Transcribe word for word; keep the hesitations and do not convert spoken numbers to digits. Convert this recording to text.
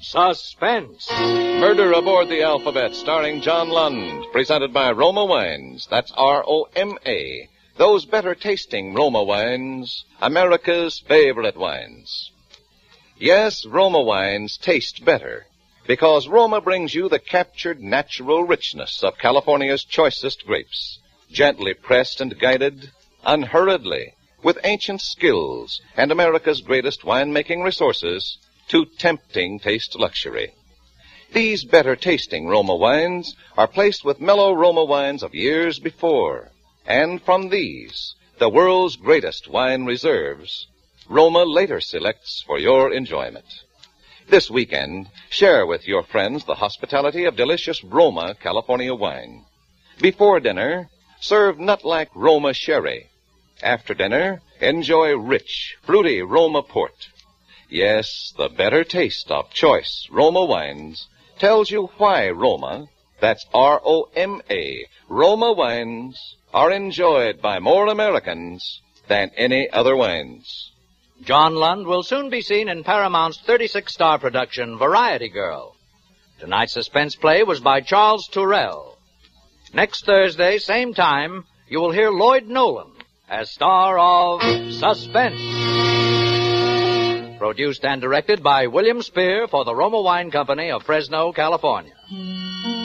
Suspense. Murder Aboard the Alphabet, starring John Lund, presented by Roma Wines. That's R O M A. Those better-tasting Roma wines, America's favorite wines. Yes, Roma wines taste better, because Roma brings you the captured natural richness of California's choicest grapes, gently pressed and guided, unhurriedly, with ancient skills and America's greatest winemaking resources, to tempting taste luxury. These better-tasting Roma wines are placed with mellow Roma wines of years before, and from these, the world's greatest wine reserves, Roma later selects for your enjoyment. This weekend, share with your friends the hospitality of delicious Roma California wine. Before dinner, serve nut-like Roma sherry. After dinner, enjoy rich, fruity Roma port. Yes, the better taste of choice Roma wines tells you why Roma, that's R O M A, Roma wines, are enjoyed by more Americans than any other wines. John Lund will soon be seen in Paramount's thirty-six star production, Variety Girl. Tonight's suspense play was by Charles Turrell. Next Thursday, same time, you will hear Lloyd Nolan as star of Suspense. Produced and directed by William Spear for the Roma Wine Company of Fresno, California.